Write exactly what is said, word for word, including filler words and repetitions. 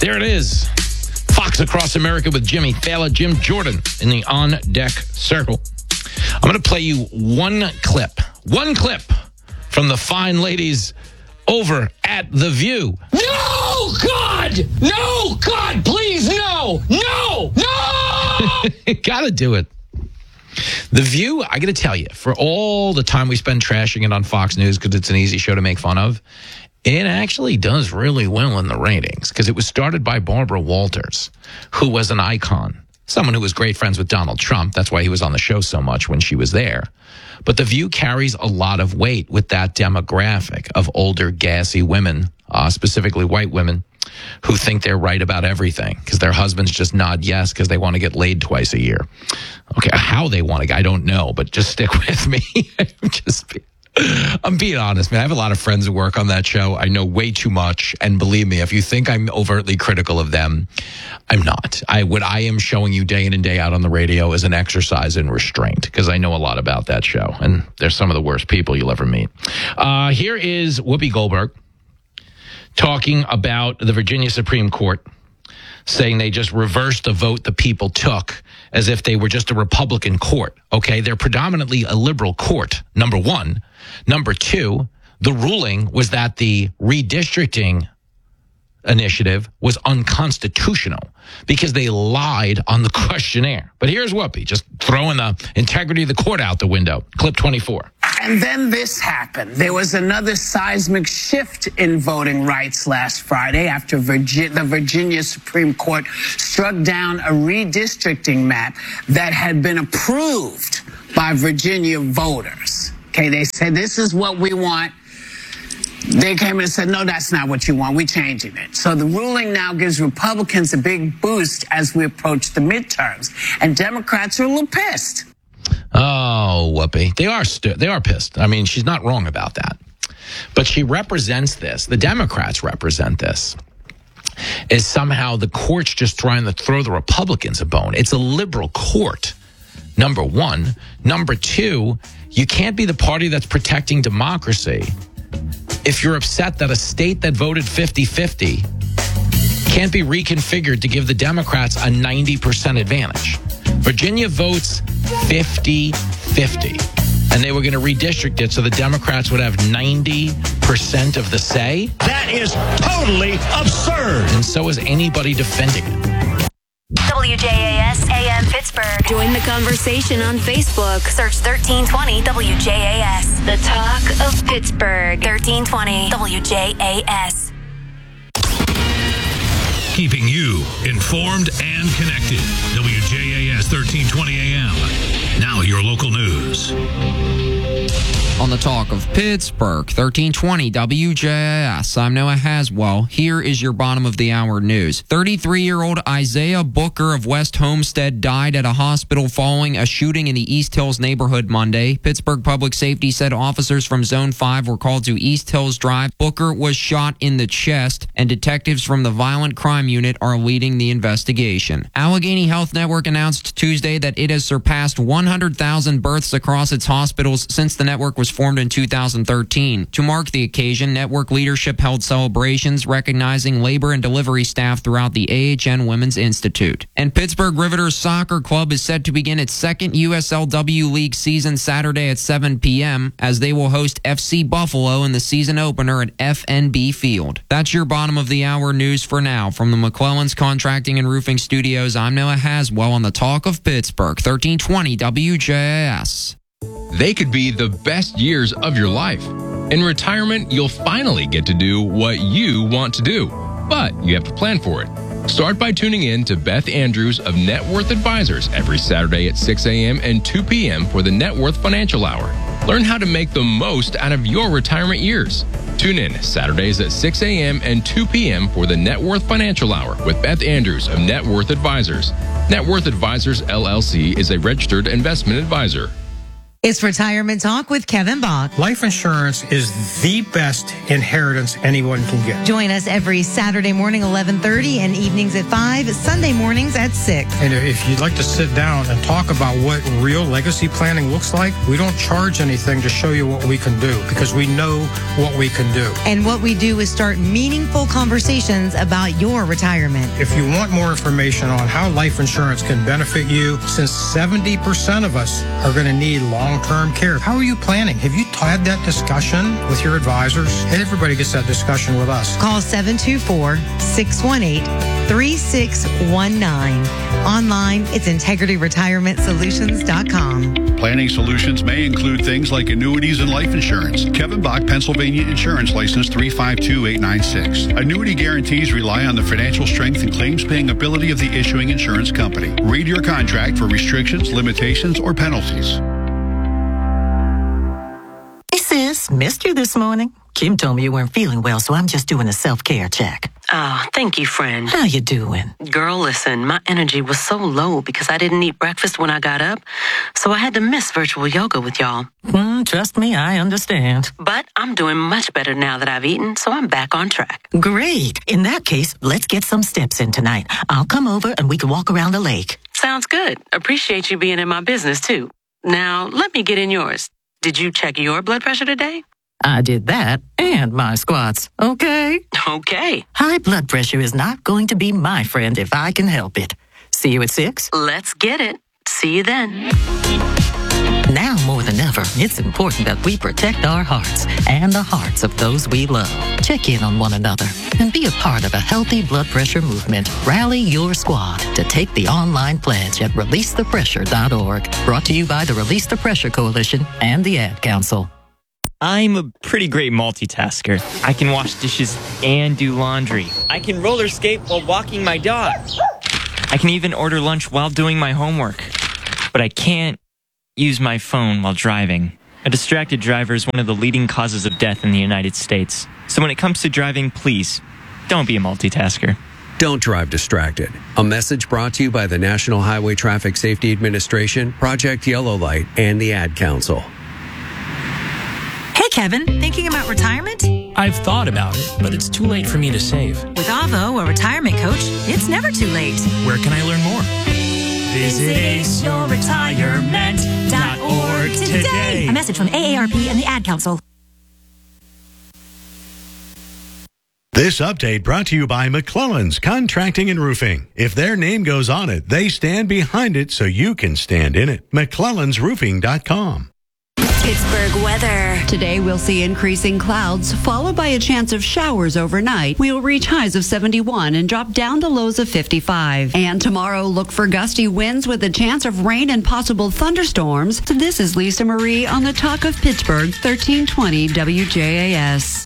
There it is. Fox Across America with Jimmy Fallon, Jim Jordan in the on-deck circle. I'm going to play you one clip, one clip from the fine ladies over at The View. No, God! No, God, please, no! No! No! Gotta do it. The View, I got to tell you, for all the time we spend trashing it on Fox News because it's an easy show to make fun of, it actually does really well in the ratings because it was started by Barbara Walters, who was an icon, someone who was great friends with Donald Trump. That's why he was on the show so much when she was there. But The View carries a lot of weight with that demographic of older, gassy women, uh, specifically white women, who think they're right about everything because their husbands just nod yes because they want to get laid twice a year. Okay, how they want to, I don't know, but just stick with me. just be, I'm being honest, man. I have a lot of friends who work on that show. I know way too much, and believe me, if you think I'm overtly critical of them, I'm not. I what I am showing you day in and day out on the radio is an exercise in restraint because I know a lot about that show, and they're some of the worst people you'll ever meet. Uh, here is Whoopi Goldberg talking about the Virginia Supreme Court, saying they just reversed the vote the people took as if they were just a Republican court. Okay, they're predominantly a liberal court, number one. Number two, the ruling was that the redistricting initiative was unconstitutional because they lied on the questionnaire. But here's Whoopi, just throwing the integrity of the court out the window. Clip twenty-four. And then this happened. There was another seismic shift in voting rights last Friday after Virgi- the Virginia Supreme Court struck down a redistricting map that had been approved by Virginia voters. Okay, they said, this is what we want. They came in and said, no, that's not what you want. We're changing it. So the ruling now gives Republicans a big boost as we approach the midterms. And Democrats are a little pissed. Oh, Whoopi. They are st- they are pissed. I mean, she's not wrong about that. But she represents this. The Democrats represent this. Is somehow the court's just trying to throw the Republicans a bone. It's a liberal court, number one. Number two, you can't be the party that's protecting democracy if you're upset that a state that voted fifty-fifty can't be reconfigured to give the Democrats a ninety percent advantage. Virginia votes fifty-fifty, and they were going to redistrict it so the Democrats would have ninety percent of the say. That is totally absurd. And so is anybody defending it. W J A S A M Pittsburgh. Join the conversation on Facebook. Search thirteen twenty W J A S. The talk of Pittsburgh. thirteen twenty W J A S. Keeping you informed and connected. W J A S thirteen twenty A M. Now your local news. On the talk of Pittsburgh, thirteen twenty W J A S. I'm Noah Haswell. Here is your bottom of the hour news. thirty-three-year-old Isaiah Booker of West Homestead died at a hospital following a shooting in the East Hills neighborhood Monday. Pittsburgh Public Safety said officers from Zone five were called to East Hills Drive. Booker was shot in the chest, and detectives from the Violent Crime Unit are leading the investigation. Allegheny Health Network announced Tuesday that it has surpassed one hundred thousand births across its hospitals since the network was formed in two thousand thirteen. To mark the occasion, network leadership held celebrations recognizing labor and delivery staff throughout the A H N Women's Institute. And Pittsburgh Riveters Soccer Club is set to begin its second U S L W League season Saturday at seven p.m. as they will host F C Buffalo in the season opener at F N B Field. That's your bottom of the hour news for now. From the McClellan's Contracting and Roofing Studios, I'm Noah Haswell on the Talk of Pittsburgh, thirteen twenty W J A S. They could be the best years of your life. In retirement, you'll finally get to do what you want to do, but you have to plan for it. Start by tuning in to Beth Andrews of Net Worth Advisors every Saturday at six a.m. and two p.m. for the Net Worth Financial Hour. Learn how to make the most out of your retirement years. Tune in Saturdays at six a.m. and two p.m. for the Net Worth Financial Hour with Beth Andrews of Net Worth Advisors. Net Worth Advisors, L L C is a registered investment advisor. It's Retirement Talk with Kevin Bach. Life insurance is the best inheritance anyone can get. Join us every Saturday morning, eleven thirty, and evenings at five, Sunday mornings at six. And if you'd like to sit down and talk about what real legacy planning looks like, we don't charge anything to show you what we can do, because we know what we can do. And what we do is start meaningful conversations about your retirement. If you want more information on how life insurance can benefit you, since seventy percent of us are going to need long long-term care. How are you planning? Have you had that discussion with your advisors? And everybody gets that discussion with us. Call seven two four, six one eight, three six one nine. Online, it's integrity retirement solutions dot com. Planning solutions may include things like annuities and life insurance. Kevin Bach, Pennsylvania Insurance License three five two eight nine six. Annuity guarantees rely on the financial strength and claims-paying ability of the issuing insurance company. Read your contract for restrictions, limitations, or penalties. Sis, missed you this morning. Kim told me you weren't feeling well, so I'm just doing a self-care check. Oh, thank you, friend. How you doing? Girl, listen, my energy was so low because I didn't eat breakfast when I got up, so I had to miss virtual yoga with y'all. Mm, trust me, I understand. But I'm doing much better now that I've eaten, so I'm back on track. Great. In that case, let's get some steps in tonight. I'll come over and we can walk around the lake. Sounds good. Appreciate you being in my business, too. Now, let me get in yours. Did you check your blood pressure today? I did that and my squats. Okay? Okay. High blood pressure is not going to be my friend if I can help it. See you at six? Let's get it. See you then. Now more than ever, it's important that we protect our hearts and the hearts of those we love. Check in on one another and be a part of a healthy blood pressure movement. Rally your squad to take the online pledge at release the pressure dot org. Brought to you by the Release the Pressure Coalition and the Ad Council. I'm a pretty great multitasker. I can wash dishes and do laundry. I can roller skate while walking my dog. I can even order lunch while doing my homework. But I can't use my phone while driving. A distracted driver is one of the leading causes of death in the United States. So when it comes to driving, please, don't be a multitasker. Don't drive distracted. A message brought to you by the National Highway Traffic Safety Administration, Project Yellow Light, and the Ad Council. Hey, Kevin, thinking about retirement? I've thought about it, but it's too late for me to save. With Avo, a retirement coach, it's never too late. Where can I learn more? Visit ace your retirement dot org today. A message from A A R P and the Ad Council. This update brought to you by McClellan's Contracting and Roofing. If their name goes on it, they stand behind it so you can stand in it. McClellans Roofing dot com. Pittsburgh weather. Today we'll see increasing clouds, followed by a chance of showers overnight. We'll reach highs of seventy-one and drop down to lows of fifty-five. And tomorrow, look for gusty winds with a chance of rain and possible thunderstorms. So this is Lisa Marie on the Talk of Pittsburgh, thirteen twenty W J A S.